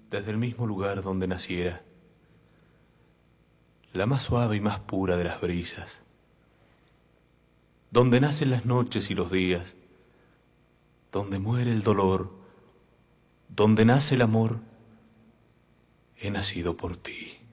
desde el mismo lugar donde naciera, la más suave y más pura de las brisas, donde nacen las noches y los días, donde muere el dolor, donde nace el amor, he nacido por ti.